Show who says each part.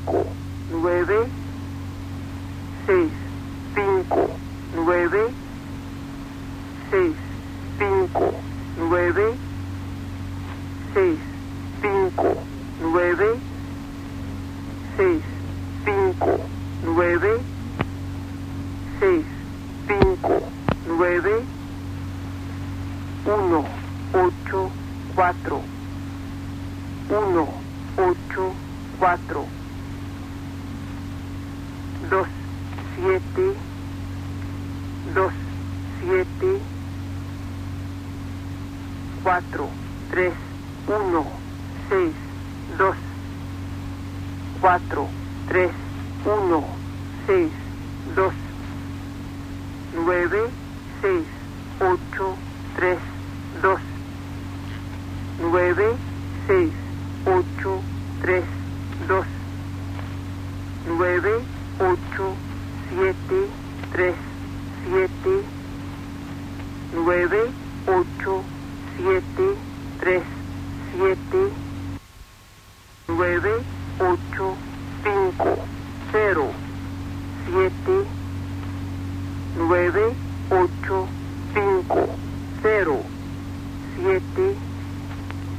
Speaker 1: 5, 9, 6, 5, 9, 6, 5, 9, 6, 5, 9, 6, 5, 9, 6, 5, 9, 1, 8, 4, 1, 8, 4, 2, 7, 2, 7, 4, 3, 1, 6, 2, 4, 3, 1, 6, 2, 9, 6, 8, 3, 2, 9, 6, 8, 3, 2, 9, 8, 7, 3, 7, 9, 8, 7, 3, 7, 9, 8, 5, 0, 7, 9,